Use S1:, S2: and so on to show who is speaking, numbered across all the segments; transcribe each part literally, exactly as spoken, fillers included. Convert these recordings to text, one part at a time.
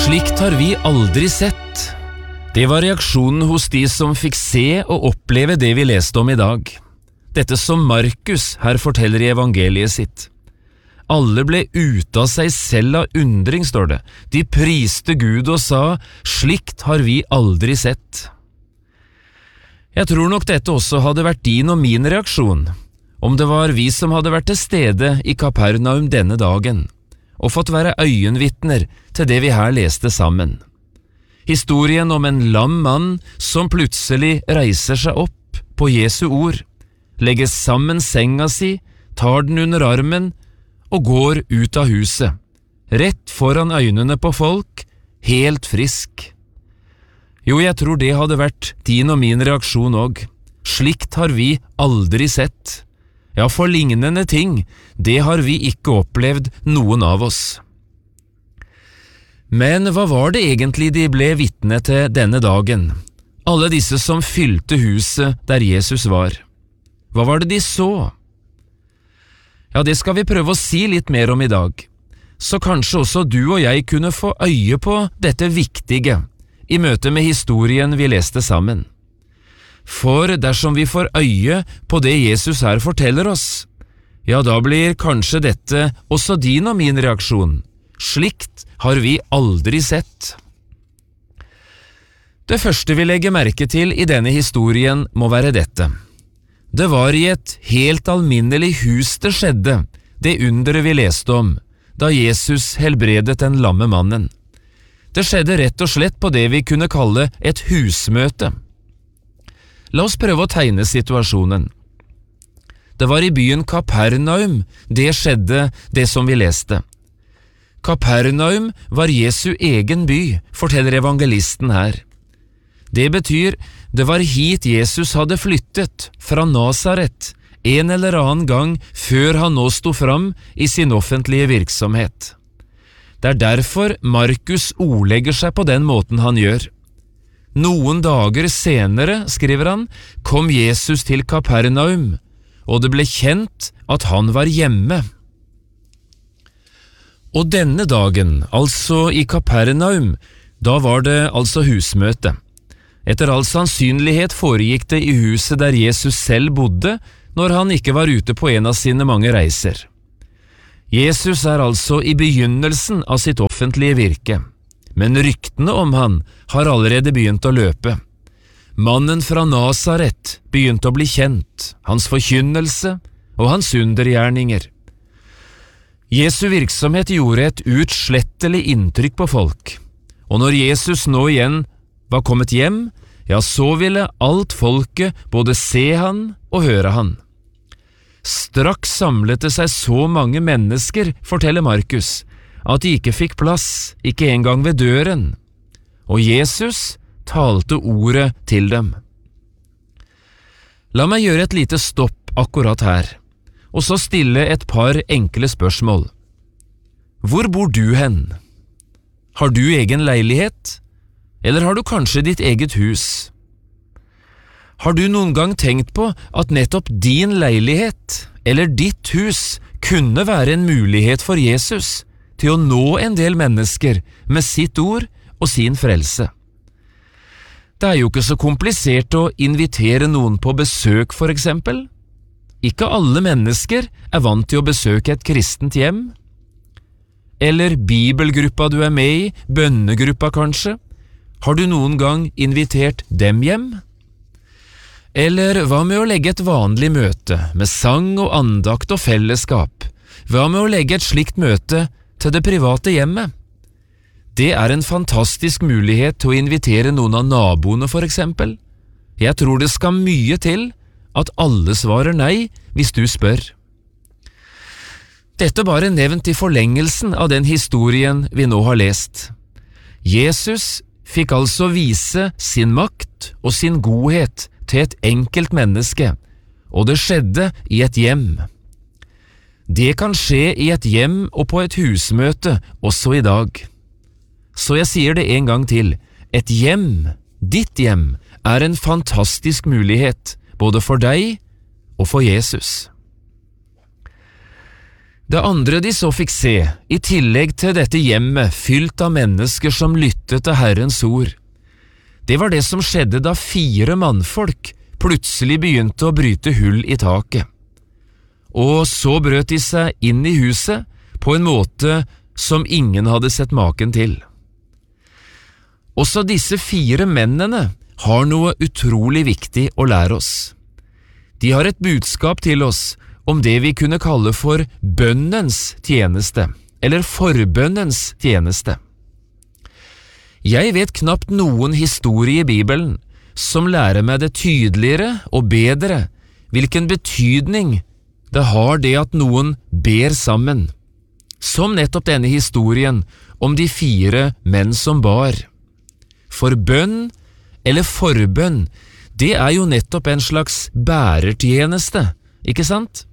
S1: Slikt har vi aldri sett. Det var reaksjonen hos de som fikk se og oppleve det vi leste om i dag. Dette som Markus her forteller i evangeliet sitt. Alle ble ute av seg selv av undring, står det. De priste Gud og sa, slikt har vi aldri sett. Jeg tror nok dette også hadde vært din og min reaksjon, om det var vi som hadde vært til stede i Kapernaum denne dagen, og fått være øyenvitner til det vi her leste sammen. Historien om en lam mann som plutselig reiser seg opp på Jesu ord, legger sammen senga si, tar den under armen og går ut av huset, rett foran øynene på folk, helt frisk. Jo, jeg tror det hadde vært din og min reaksjon også. Slikt har vi aldri sett. Ja, for lignende ting, det har vi ikke opplevd noen av oss. Men hva var det egentlig de ble vitne til denne dagen? Alle disse som fylte huset der Jesus var. Hva var det de så? Ja, det skal vi prøve å si litt mer om i dag. Så kanskje også du og jeg kunne få øye på dette viktige i møte med historien vi leste sammen. For dersom vi får øye på det Jesus her forteller oss, ja, da blir kanskje dette også din og min reaksjon. Slikt har vi aldri sett. Det første vi legger merke til i denne historien må være dette. Det var i et helt alminnelig hus det skjedde, det underet vi leste om, da Jesus helbredet den lamme mannen. Det skjedde rett og slett på det vi kunne kalle et husmøte. La oss prøve å tegne situasjonen. Det var i byen Kapernaum det skjedde det som vi leste. Kapernaum var Jesu egen by, forteller evangelisten her. Det betyr, det var hit Jesus hadde flyttet, fra Nazaret, en eller annen gang før han nå sto fram i sin offentlige virksomhet. Det er derfor Markus ordlegger seg på den måten han gjør. Noen dager senere, skriver han, kom Jesus til Kapernaum, og det ble kjent at han var hjemme. Og denne dagen, altså i Kapernaum, da var det altså husmøte. Etter all sannsynlighet foregikk det i huset der Jesus selv bodde, når han ikke var ute på en av sine mange reiser. Jesus er altså i begynnelsen av sitt offentlige virke, men ryktene om han har allerede begynt å løpe. Mannen fra Nazaret begynte å bli kjent, hans forkynnelse og hans undergjerninger. Jesu virksomhet gjorde et utslettelig inntrykk på folk, og når Jesus nå igjen var kommet hjem, ja, så ville alt folket både se han og høre han. Straks samlet det seg så mange mennesker, forteller Markus, at de ikke fikk plass, ikke engang ved døren, og Jesus talte ordet til dem. La meg gjøre et lite stopp akkurat her, og så stille et par enkle spørsmål. Hvor bor du hen? Har du egen leilighet, eller har du kanskje ditt eget hus? Har du noen gang tenkt på at nettopp din leilighet eller ditt hus kunne være en mulighet for Jesus til å nå en del mennesker med sitt ord og sin frelse? Det er jo ikke så komplisert å invitere noen på besøk, for eksempel. Ikke alle mennesker er vant til å besøke et kristent hjem. Eller bibelgruppa du er med i, bønnegruppa kanskje. Har du noen gang invitert dem hjem? Eller hva med å legge et vanlig møte med sang og andakt og fellesskap? Hva med å legge et slikt møte til det private hjemmet? Det er en fantastisk mulighet til å invitere noen av naboene, for eksempel. Jeg tror det skal mye til at alle svarer nei hvis du spør. Dette bare nevnt i forlengelsen av den historien vi nå har lest. Jesus fikk altså vise sin makt og sin godhet til et enkelt menneske, og det skjedde i et hjem. Det kan skje i et hjem og på et husmøte også i dag. Så jeg sier det en gang til, et hjem, ditt hjem, er en fantastisk mulighet, både for deg og for Jesus. Det andre de så fikk se, i tillegg til dette hjemmet fylt av mennesker som lyttet til Herrens ord, det var det som skjedde da fire mannfolk plutselig begynte å bryte hull i taket. Og så brøt de seg inn i huset på en måte som ingen hadde sett maken til. Også disse fire mennene har noe utrolig viktig å lære oss. De har et budskap til oss om det vi kunne kalle for bønnens tjeneste, eller forbønnens tjeneste. Jeg vet knapt noen historie i Bibelen som lærer meg det tydeligere og bedre hvilken betydning det har det at noen ber sammen, som nettopp denne historien om de fire menn som bar. For bønn eller forbønn, det er jo nettopp en slags bærertjeneste, ikke sant?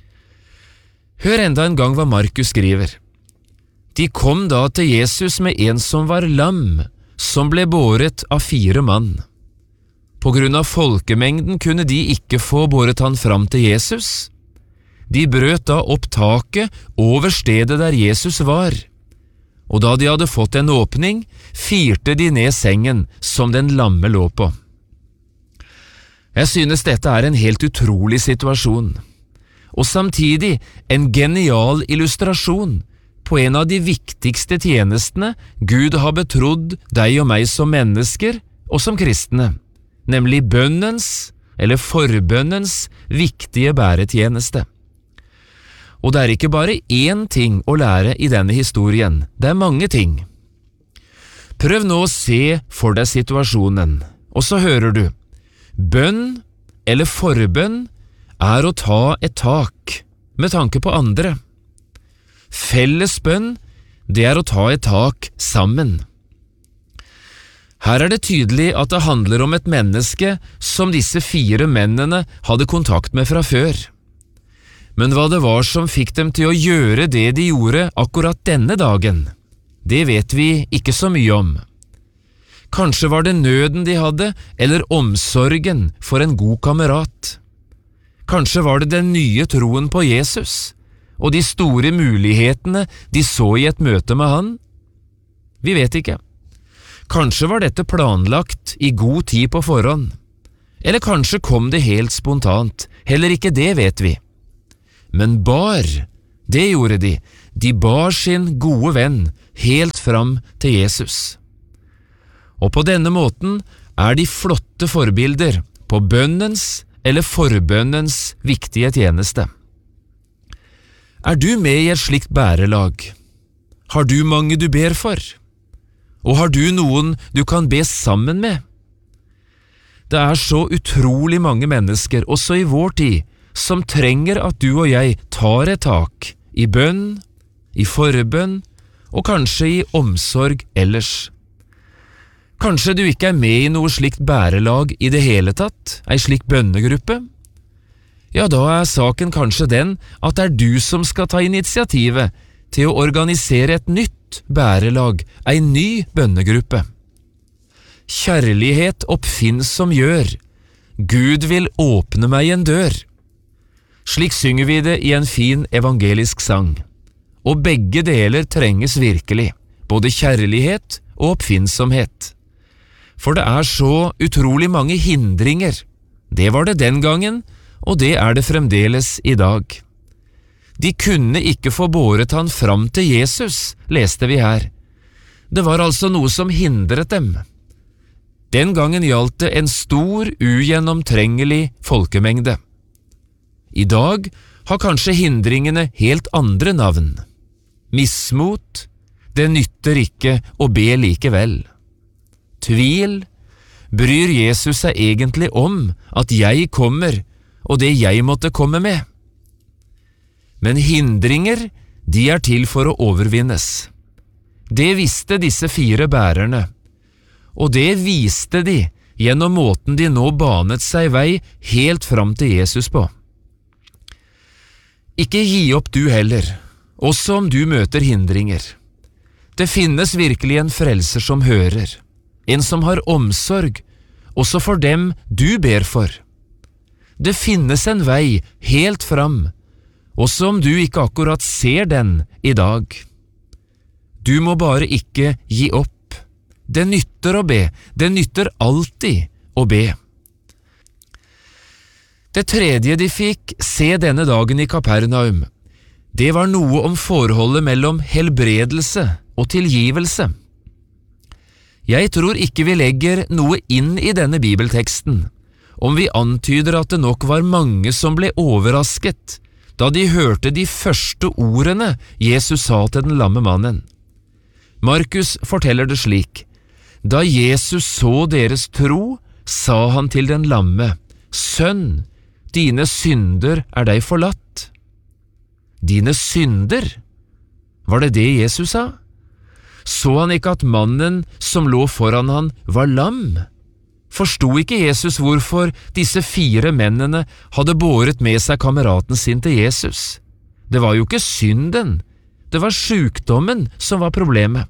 S1: Hør enda en gang hva Markus skriver. De kom da til Jesus med en som var lam, som ble båret av fire mann. På grunn av folkemengden kunne de ikke få båret han fram til Jesus. De brøt da opp taket over stedet der Jesus var, og da de hadde fått en åpning, firte de ned sengen som den lamme lå på. Jeg synes dette er en helt utrolig situasjon, og samtidig en genial illustrasjon på en av de viktigste tjenestene Gud har betrodd deg og meg som mennesker og som kristne, nemlig bønnens eller forbønnens viktige bæretjeneste. Og det er ikke bare én ting å lære i denne historien, det er mange ting. Prøv nå å se for deg situasjonen, og så hører du. Bønn eller forbønn er å ta et tak med tanke på andre. Felles bønn, det er å ta et tak sammen. Her er det tydelig at det handler om et menneske som disse fire mennene hadde kontakt med fra før. Men hva det var som fikk dem til å gjøre det de gjorde akkurat denne dagen, det vet vi ikke så mye om. Kanskje var det nøden de hadde, eller omsorgen for en god kamerat. Kanskje var det den nye troen på Jesus, og de store mulighetene de så i et møte med han. Vi vet ikke. Kanskje var dette planlagt i god tid på forhånd. Eller kanskje kom det helt spontant, heller ikke det vet vi. Men bar, det gjorde de. De bar sin gode venn helt fram til Jesus. Og på denne måten er de flotte forbilder på bønnens eller forbønnens viktige tjeneste. Er du med i et slikt bærelag? Har du mange du ber for? Og har du noen du kan be sammen med? Det er så utrolig mange mennesker, også i vår tid, som trenger at du og jeg tar et tak i bønn, i forbønn og kanskje i omsorg ellers. Kanskje du ikke er med i noe slikt bærelag i det hele tatt, ei slik bønnegruppe? Ja, da er saken kanskje den at det er du som skal ta initiativet til å organisere et nytt bærelag, ei ny bønnegruppe. Kjærlighet oppfinnsom gjør, Gud vil åpne meg en dør. Slik synger vi det i en fin evangelisk sang, og begge deler trenges virkelig, både kjærlighet og oppfinnsomhet. For det er så utrolig mange hindringer. Det var det den gangen, og det er det fremdeles i dag. De kunne ikke få båret han fram til Jesus, leste vi her. Det var altså noe som hindret dem. Den gangen gjaldt det en stor, ugjennomtrengelig folkemengde. I dag har kanskje hindringene helt andre navn. Mismot, det nytter ikke å be likevel. Tvil, bryr Jesus seg egentlig om at jeg kommer, og det jeg måtte komme med? Men hindringer, de er til for å overvinnes. Det visste disse fire bærerne, og det viste de gjennom måten de nå banet seg vei helt fram til Jesus på. Ikke gi opp du heller, også om du møter hindringer. Det finnes virkelig en frelser som hører, en som har omsorg, også for dem du ber for. Det finnes en vei helt fram, også om du ikke akkurat ser den i dag. Du må bare ikke gi opp. Det nytter å be, det nytter alltid å be. Det tredje de fikk se denne dagen i Kapernaum, det var noe om forholdet mellom helbredelse og tilgivelse. Jeg tror ikke vi legger noe inn i denne bibelteksten, om vi antyder at det nok var mange som ble overrasket da de hørte de første ordene Jesus sa til den lamme mannen. Markus forteller det slik: Da Jesus så deres tro, sa han til den lamme: Sønn, dine synder er deg forlatt. Dine synder? Var det det Jesus sa? Så han ikke at mannen som lå foran han var lam? Forsto ikke Jesus hvorfor disse fire mennene hadde båret med seg kameraten sin til Jesus? Det var jo ikke synden, det var sykdommen som var problemet.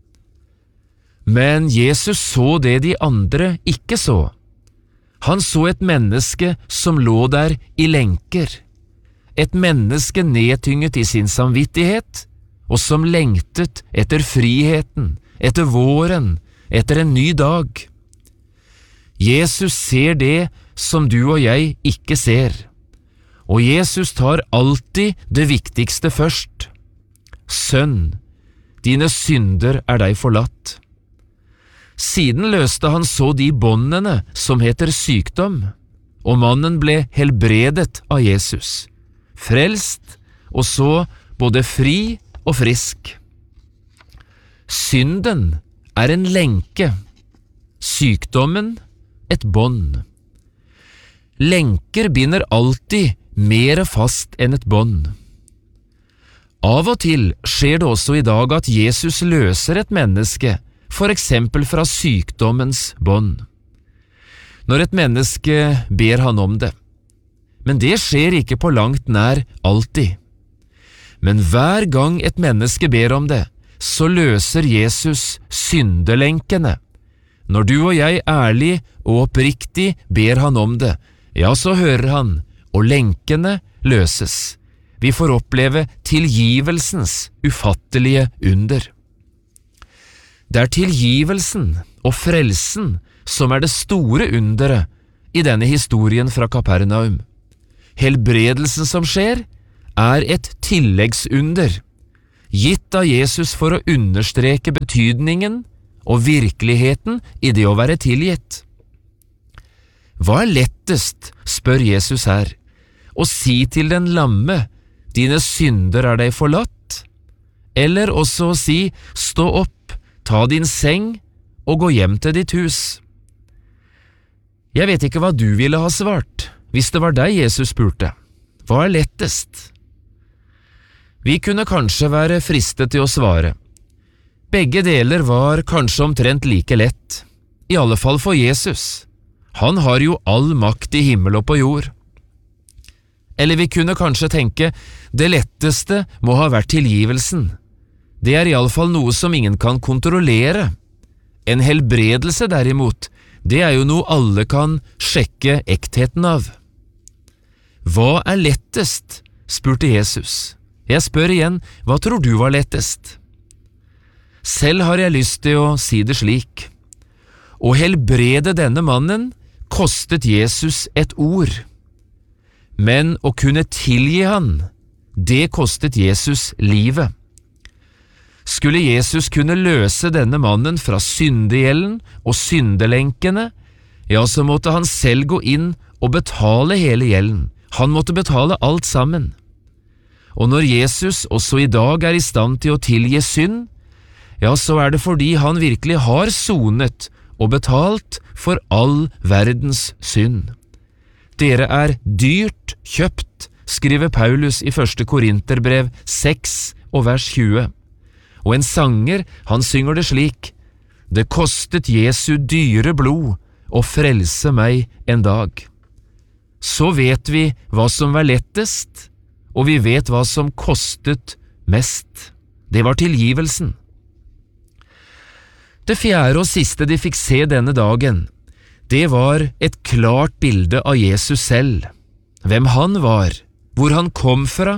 S1: Men Jesus så det de andre ikke så. Han så et menneske som lå der i lenker, et menneske nedtynget i sin samvittighet, og som lengtet etter friheten, etter våren, etter en ny dag. Jesus ser det som du og jeg ikke ser, og Jesus tar alltid det viktigste først. Sønn, dine synder er deg forlatt. Siden løste han så de båndene som heter sykdom, og mannen ble helbredet av Jesus, frelst og så både fri og frisk. Synden er en lenke, sykdommen et bånd. Lenker binder alltid mer fast enn et bånd. Av og til skjer det også i dag at Jesus løser et menneske, for eksempel fra sykdommens bånd, når et menneske ber han om det. Men det skjer ikke på langt nær alltid. Men hver gang et menneske ber om det, så løser Jesus syndelenkene. Når du og jeg ærlig og oppriktig ber han om det, ja, så hører han, og lenkene løses. Vi får oppleve tilgivelsens ufattelige under. Det er tilgivelsen og frelsen som er det store underet i denne historien fra Kapernaum. Helbredelsen som skjer, er et tilleggsunder, gitt av Jesus for å understreke betydningen og virkeligheten i det å være tilgitt. Hva er lettest, spør Jesus her, å si til den lamme: Dine synder er deg forlatt, eller også å si: Stå opp, ta din seng og gå hjem til ditt hus? Jeg vet ikke hva du ville ha svart hvis det var deg Jesus spurte. Hva er lettest? Vi kunne kanskje være fristet til å svare: Begge deler var kanskje omtrent like lett, i alle fall for Jesus. Han har jo all makt i himmel og på jord. Eller vi kunne kanskje tenke: det letteste må ha vært tilgivelsen. Det er i alle fall noe som ingen kan kontrollere. En helbredelse derimot, det er jo noe alle kan sjekke ektheten av. Hva er lettest? Spurte Jesus. Jeg spør igjen, hva tror du var lettest? Selv har jeg lyst til å si det slik: å helbrede denne mannen kostet Jesus et ord, men å kunne tilgi han, det kostet Jesus livet. Skulle Jesus kunne løse denne mannen fra syndegjelden og syndelenkene, ja, så måtte han selv gå inn og betale hele gjelden. Han måtte betale alt sammen. Og når Jesus også i dag er i stand til å tilgi synd, ja, så er det fordi han virkelig har sonet og betalt for all verdens synd. Dere er dyrt kjøpt, skriver Paulus i første Korinterbrev seks og vers tjue. Og en sanger, han synger det slik: Det kostet Jesu dyre blod å frelse meg en dag. Så vet vi hva som var lettest, og vi vet hva som kostet mest. Det var tilgivelsen. Det fjerde og siste de fikk se denne dagen, det var et klart bilde av Jesus selv. Hvem han var, hvor han kom fra,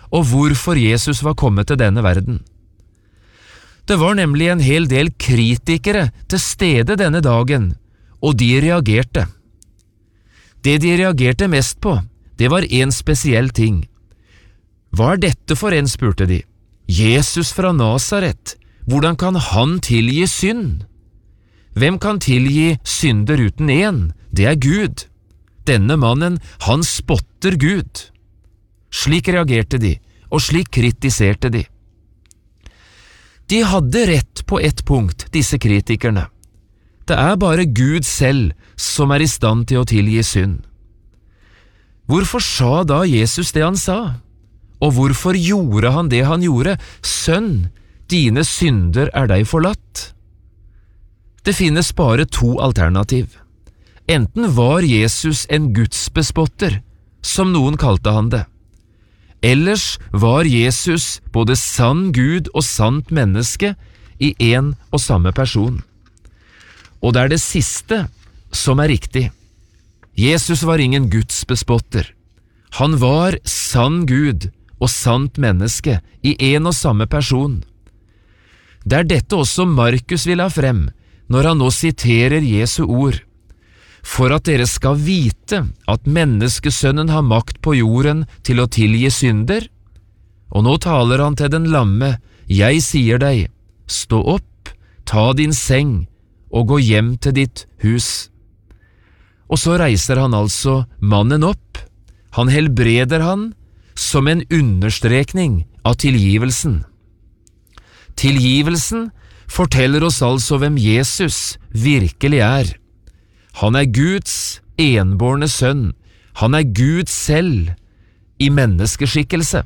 S1: og hvorfor Jesus var kommet til denne verden. Det var nemlig en hel del kritikere til stede denne dagen, og de reagerte. Det de reagerte mest på, det var en spesiell ting. Hva er dette for en, spurte de. Jesus fra Nazaret, hvordan kan han tilgi synd? Hvem kan tilgi synder uten en? Det er Gud. Denne mannen, han spotter Gud. Slik reagerte de, og slik kritiserte de. De hadde rett på ett punkt, disse kritikerne. Det er bare Gud selv som er i stand til å tilgi synd. Hvorfor sa da Jesus det han sa? Og hvorfor gjorde han det han gjorde? Sønn, dine synder er deg forlatt. Det finnes bare to alternativ. Enten var Jesus en gudsbespotter, som noen kalte han det. Ellers var Jesus både sann Gud og sant menneske i en og samme person. Og det er det siste som er riktig. Jesus var ingen gudsbespotter. Han var sann Gud og sant menneske i en og samme person. Det er dette også Markus vil ha frem når han nå siterer Jesu ord. For at dere skal vite at menneskesønnen har makt på jorden til å tilgi synder. Og nå taler han til den lamme, jeg sier deg, stå opp, ta din seng og gå hjem til ditt hus. Og så reiser han altså mannen opp, han helbreder han som en understrekning av tilgivelsen. Tilgivelsen forteller oss altså hvem Jesus virkelig er. Han er Guds enbårne sønn. Han er Gud selv i menneskeskikkelse.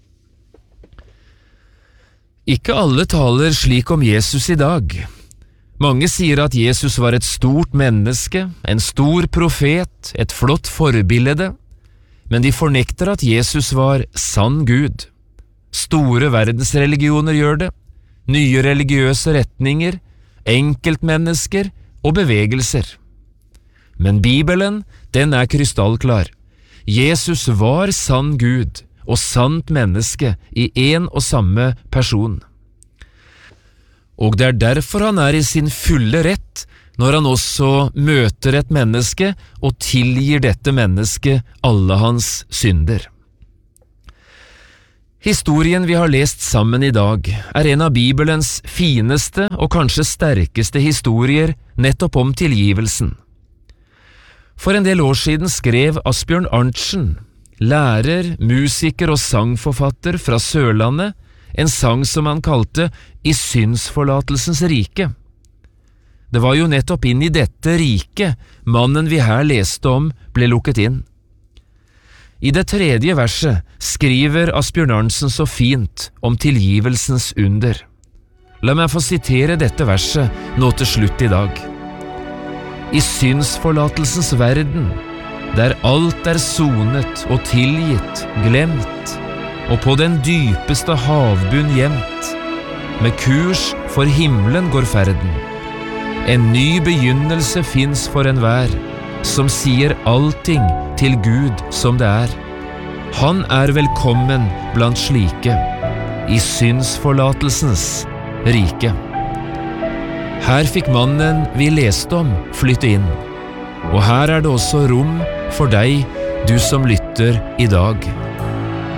S1: Ikke alle taler slik om Jesus i dag. Mange sier at Jesus var et stort menneske, en stor profet, et flott forbilde, men de fornekter at Jesus var sann Gud. Store verdensreligioner gjør det, nye religiøse retninger, enkeltmennesker og bevegelser. Men Bibelen, den er krystallklar. Jesus var sann Gud og sant menneske i en og samme person. Og det er derfor han er i sin fulle rett når han også møter et menneske og tilgir dette mennesket alle hans synder. Historien vi har lest sammen i dag er en av Bibelens fineste og kanskje sterkeste historier nettopp om tilgivelsen. For en del år siden skrev Asbjørn Arntzen, lærer, musiker og sangforfatter fra Sørlandet, en sang som han kalte I synsforlatelsens rike. Det var jo nettopp inn i dette riket mannen vi her leste om ble lukket inn. I det tredje verset skriver Asbjørn Arntzen så fint om tilgivelsens under. La meg få sitere dette verset nå til slutt i dag. I synsforlatelsens verden, der alt er sonet og tilgitt, glemt, og på den dypeste havbunn gjemt, med kurs for himmelen går ferden. En ny begynnelse finnes for enhver, som sier allting til Gud som det er. Han er velkommen blant slike, i synsforlatelsens rike. Her fikk mannen vi leste om flytte inn, og her er det også rom for deg, du som lytter i dag.